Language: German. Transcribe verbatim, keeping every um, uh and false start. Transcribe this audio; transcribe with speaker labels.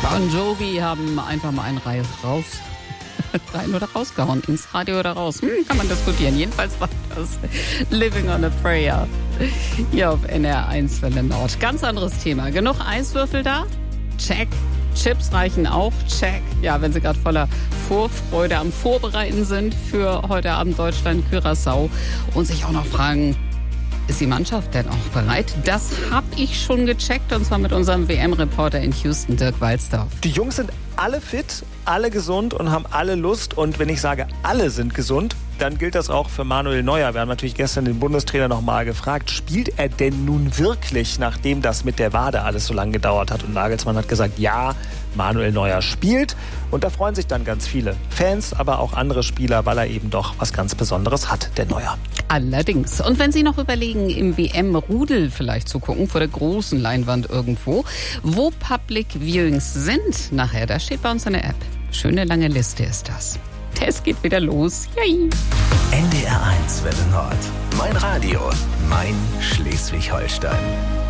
Speaker 1: Bon Jovi haben einfach mal einen Reis raus, rein oder rausgehauen, ins Radio oder raus. Hm, kann man diskutieren. Jedenfalls war das Living on a Prayer hier auf N R eins Welle Nord. Ganz anderes Thema. Genug Eiswürfel da? Check. Chips reichen auch? Check. Ja, wenn Sie gerade voller Vorfreude am Vorbereiten sind für heute Abend Deutschland-Curaçao und sich auch noch fragen, ist die Mannschaft denn auch bereit? Das habe ich schon gecheckt, und zwar mit unserem W M-Reporter in Houston, Dirk Walzdorf.
Speaker 2: Die Jungs sind alle fit, alle gesund und haben alle Lust. Und wenn ich sage, alle sind gesund, dann gilt das auch für Manuel Neuer. Wir haben natürlich gestern den Bundestrainer noch mal gefragt, spielt er denn nun wirklich, nachdem das mit der Wade alles so lange gedauert hat? Und Nagelsmann hat gesagt, ja, Manuel Neuer spielt. Und da freuen sich dann ganz viele Fans, aber auch andere Spieler, weil er eben doch was ganz Besonderes hat, der Neuer.
Speaker 1: Allerdings. Und wenn Sie noch überlegen, im W M-Rudel vielleicht zu gucken, vor der großen Leinwand irgendwo, wo Public Viewings sind nachher, das steht bei uns in der App. Schöne lange Liste ist das. Es geht wieder los. Yay.
Speaker 3: N D R eins Welle Nord. Mein Radio. Mein Schleswig-Holstein.